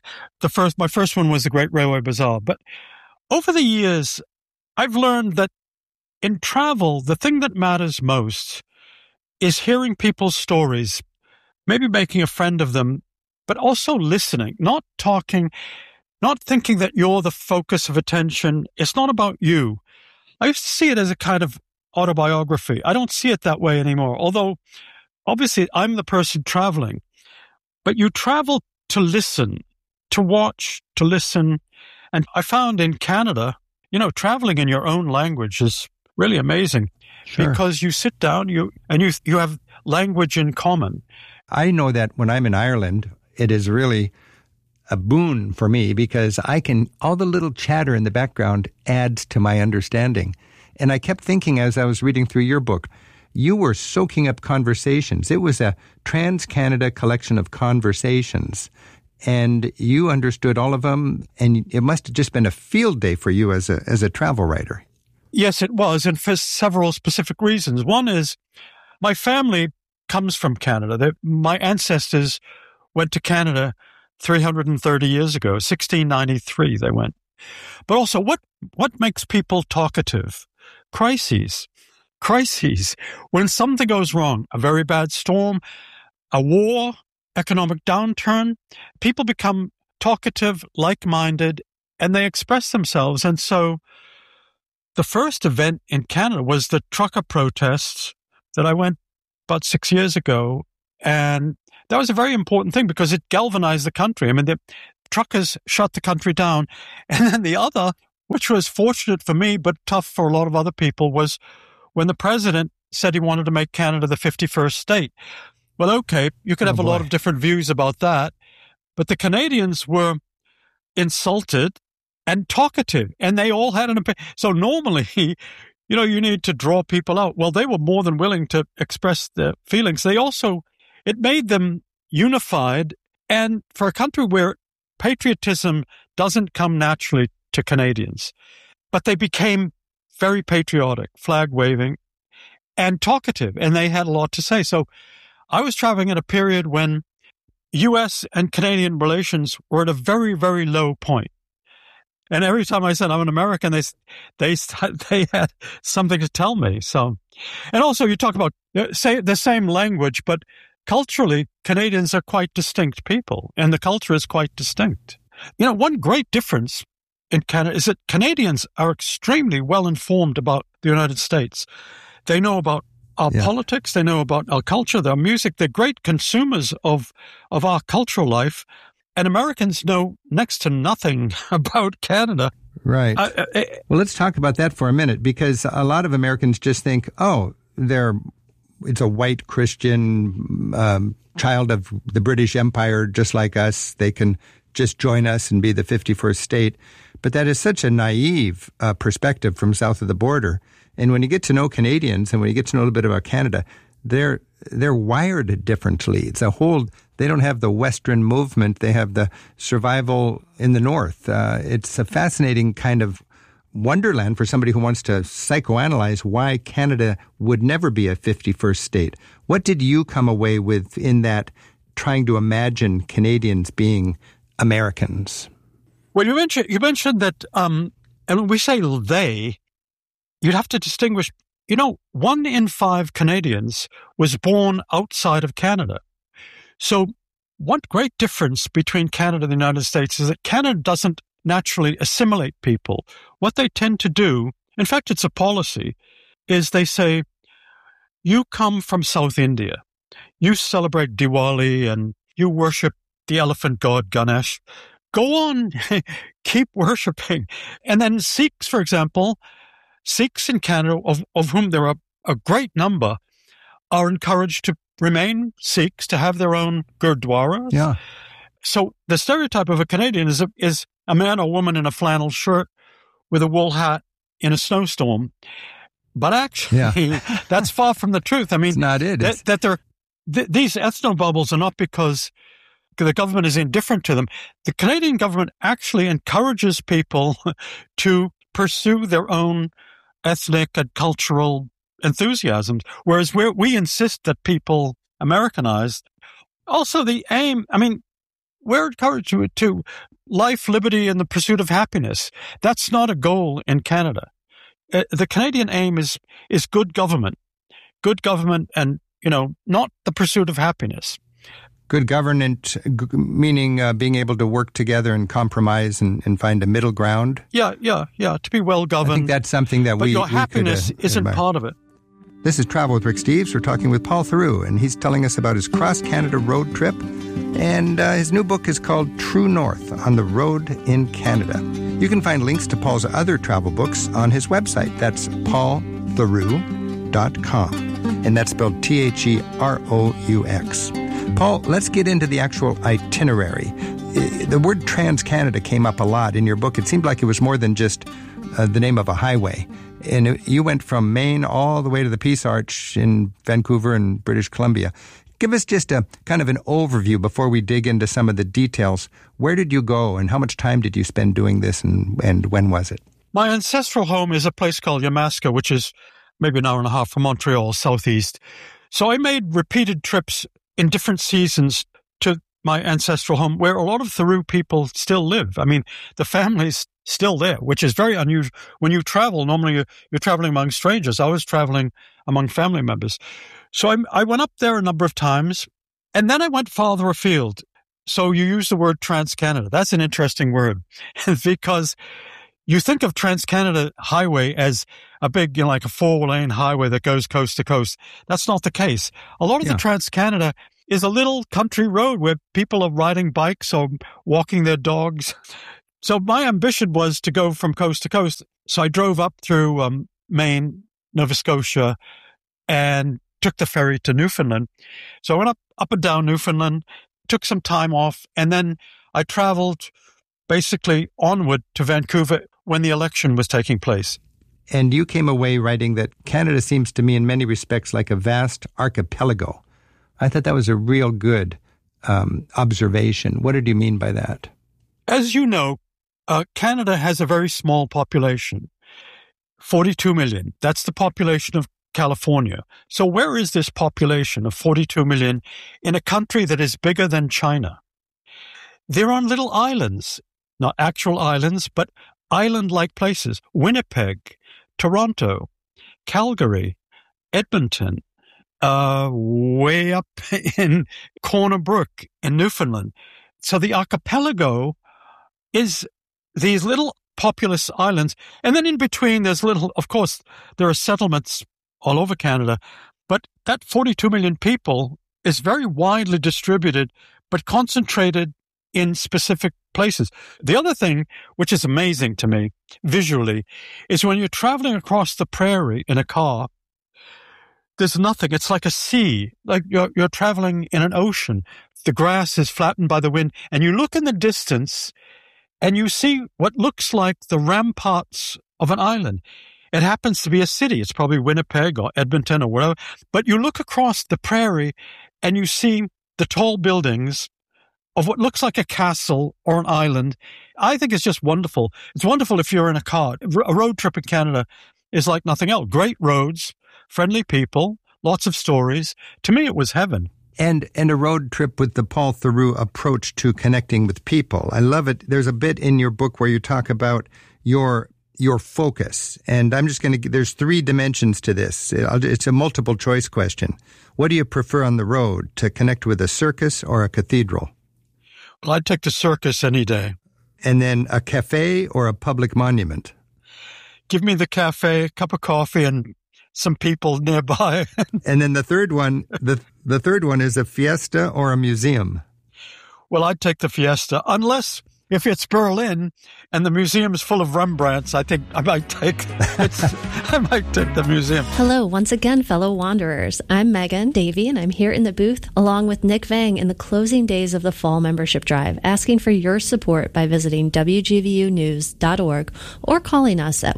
my first one was The Great Railway Bazaar. But over the years, I've learned that in travel, the thing that matters most is hearing people's stories, maybe making a friend of them, but also listening, not talking, not thinking that you're the focus of attention. It's not about you. I used to see it as a kind of autobiography. I don't see it that way anymore, although obviously I'm the person traveling. But you travel to listen, to watch, to listen. And I found in Canada, you know, traveling in your own language is really amazing. Sure. Because you sit down, you have language in common. I know that when I'm in Ireland, it is really a boon for me because all the little chatter in the background adds to my understanding. And I kept thinking as I was reading through your book, you were soaking up conversations. It was a trans-Canada collection of conversations. and you understood all of them, and it must have just been a field day for you as a travel writer. Yes, it was, and for several specific reasons. One is my family comes from Canada. My ancestors went to Canada 330 years ago, 1693 they went. But also, what makes people talkative? Crises. When something goes wrong, a very bad storm, a war, economic downturn, people become talkative, like-minded, and they express themselves. And so the first event in Canada was the trucker protests that I went about 6 years ago. And that was a very important thing because it galvanized the country. I mean, the truckers shut the country down. And then the other, which was fortunate for me, but tough for a lot of other people, was when the president said he wanted to make Canada the 51st state. Well, okay, you could have a lot of different views about that, but the Canadians were insulted and talkative, and they all had an opinion. So normally, you need to draw people out. Well, they were more than willing to express their feelings. It made them unified, and for a country where patriotism doesn't come naturally to Canadians, but they became very patriotic, flag-waving, and talkative, and they had a lot to say. So I was traveling at a period when U.S. and Canadian relations were at a very, very low point. And every time I said I'm an American, they had something to tell me. So, and also you talk about say the same language, but culturally Canadians are quite distinct people, and the culture is quite distinct. One great difference in Canada is that Canadians are extremely well informed about the United States. They know about our politics, they know about our culture, their music. They're great consumers of our cultural life. And Americans know next to nothing about Canada. Right. Well, let's talk about that for a minute, because a lot of Americans just think, it's a white Christian child of the British Empire, just like us. They can just join us and be the 51st state. But that is such a naive perspective from south of the border. And when you get to know Canadians and when you get to know a little bit about Canada, they're wired differently. They don't have the Western movement. They have the survival in the North. It's a fascinating kind of wonderland for somebody who wants to psychoanalyze why Canada would never be a 51st state. What did you come away with in that, trying to imagine Canadians being Americans? Well, you mentioned that, and when we say they, you'd have to distinguish, 1 in 5 Canadians was born outside of Canada. So one great difference between Canada and the United States is that Canada doesn't naturally assimilate people. What they tend to do, in fact, it's a policy, is they say, you come from South India, you celebrate Diwali and you worship the elephant god Ganesh. Go on, keep worshiping. And then Sikhs, for example, Sikhs in Canada, of whom there are a great number, are encouraged to remain Sikhs, to have their own gurdwaras. Yeah. So the stereotype of a Canadian is a man or woman in a flannel shirt with a wool hat in a snowstorm. But actually, that's far from the truth. I mean, it's not it. These ethnobubbles are not because the government is indifferent to them. The Canadian government actually encourages people to pursue their own ethnic and cultural enthusiasms, whereas we insist that people Americanize. Also, the aim, we're encouraged to life, liberty, and the pursuit of happiness. That's not a goal in Canada. The Canadian aim is good government and, not the pursuit of happiness. Good government, meaning being able to work together and compromise and find a middle ground. Yeah, to be well governed. I think that's something that but your happiness isn't part of it. This is Travel with Rick Steves. We're talking with Paul Theroux, and he's telling us about his cross-Canada road trip. And his new book is called True North, On the Road in Canada. You can find links to Paul's other travel books on his website. That's paultheroux.com. And that's spelled T-H-E-R-O-U-X. Paul, let's get into the actual itinerary. The word Trans-Canada came up a lot in your book. It seemed like it was more than just the name of a highway. And you went from Maine all the way to the Peace Arch in Vancouver and British Columbia. Give us just a kind of an overview before we dig into some of the details. Where did you go and how much time did you spend doing this and when was it? My ancestral home is a place called Yamaska, which is maybe an hour and a half from Montreal, southeast. So I made repeated trips in different seasons to my ancestral home where a lot of Theru people still live. I mean, the family's still there, which is very unusual. When you travel, normally you're traveling among strangers. I was traveling among family members. So I went up there a number of times, and then I went farther afield. So you use the word Trans-Canada. That's an interesting word because you think of Trans-Canada Highway as a big, like a 4-lane highway that goes coast to coast. That's not the case. A lot of the Trans-Canada is a little country road where people are riding bikes or walking their dogs. So my ambition was to go from coast to coast. So I drove up through Maine, Nova Scotia, and took the ferry to Newfoundland. So I went up and down Newfoundland, took some time off, and then I traveled basically onward to Vancouver when the election was taking place. And you came away writing that Canada seems to me in many respects like a vast archipelago. I thought that was a real good observation. What did you mean by that? As you know, Canada has a very small population, 42 million. That's the population of California. So where is this population of 42 million in a country that is bigger than China? They're on little islands, not actual islands, but island-like places. Winnipeg, Toronto, Calgary, Edmonton, way up in Corner Brook in Newfoundland. So the archipelago is these little populous islands. And then in between, there's of course, there are settlements all over Canada, but that 42 million people is very widely distributed, but concentrated in specific places. The other thing, which is amazing to me visually, is when you're traveling across the prairie in a car, there's nothing. It's like a sea, like you're traveling in an ocean. The grass is flattened by the wind, and you look in the distance, and you see what looks like the ramparts of an island. It happens to be a city. It's probably Winnipeg or Edmonton or wherever. But you look across the prairie and you see the tall buildings of what looks like a castle or an island. I think it's just wonderful. It's wonderful if you're in a car. A road trip in Canada is like nothing else. Great roads, friendly people, lots of stories. To me, it was heaven. And a road trip with the Paul Theroux approach to connecting with people. I love it. There's a bit in your book where you talk about your focus. And I'm just going to, there's 3 dimensions to this. It's a multiple choice question. What do you prefer on the road, to connect with a circus or a cathedral? Well, I'd take the circus any day. And then a cafe or a public monument? Give me the cafe, a cup of coffee, and some people nearby. And then the third one, the third one is a fiesta or a museum? Well, I'd take the fiesta, unless if it's Berlin and the museum is full of Rembrandts, I think I might take the museum. Hello, once again, fellow wanderers. I'm Megan Davey, and I'm here in the booth along with Nick Vang in the closing days of the fall membership drive, asking for your support by visiting WGVUnews.org or calling us at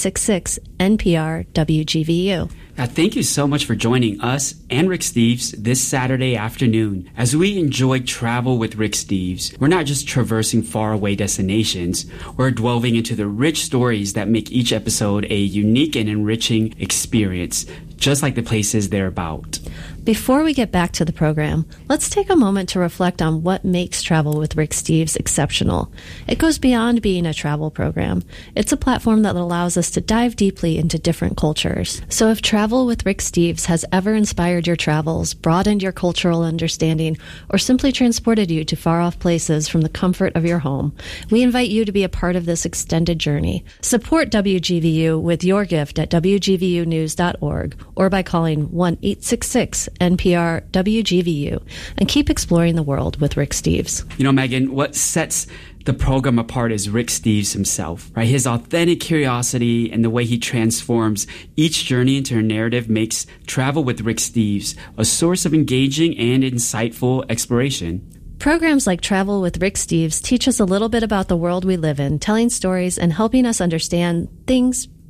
1-866-NPR-WGVU. Thank you so much for joining us and Rick Steves this Saturday afternoon. As we enjoy travel with Rick Steves, we're not just traversing faraway destinations, we're delving into the rich stories that make each episode a unique and enriching experience, just like the places they're about. Before we get back to the program, let's take a moment to reflect on what makes Travel with Rick Steves exceptional. It goes beyond being a travel program. It's a platform that allows us to dive deeply into different cultures. So if Travel with Rick Steves has ever inspired your travels, broadened your cultural understanding, or simply transported you to far-off places from the comfort of your home, we invite you to be a part of this extended journey. Support WGVU with your gift at WGVUnews.org or by calling 1-866-NPR-WGVU and keep exploring the world with Rick Steves. You know, Megan, what sets the program apart is Rick Steves himself, right? His authentic curiosity and the way he transforms each journey into a narrative makes Travel with Rick Steves a source of engaging and insightful exploration. Programs like Travel with Rick Steves teach us a little bit about the world we live in, telling stories and helping us understand things,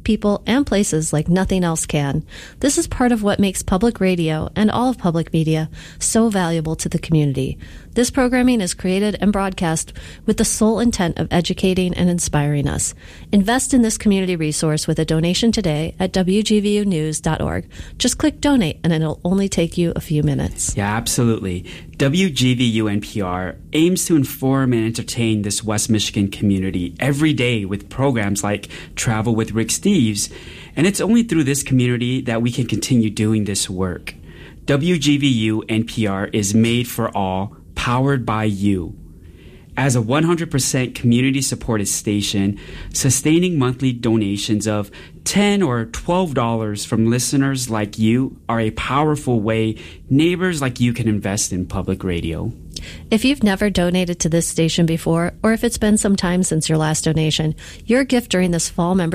people, and places like nothing else can. This is part of what makes public radio and all of public media so valuable to the community. This programming is created and broadcast with the sole intent of educating and inspiring us. Invest in this community resource with a donation today at WGVUnews.org. Just click donate and it'll only take you a few minutes. Yeah, absolutely. WGVU NPR aims to inform and entertain this West Michigan community every day with programs like Travel with Rick Steves, and it's only through this community that we can continue doing this work. WGVU NPR is made for all, powered by you. As a 100% community-supported station, sustaining monthly donations of $10 or $12 from listeners like you are a powerful way neighbors like you can invest in public radio. If you've never donated to this station before, or if it's been some time since your last donation, your gift during this fall membership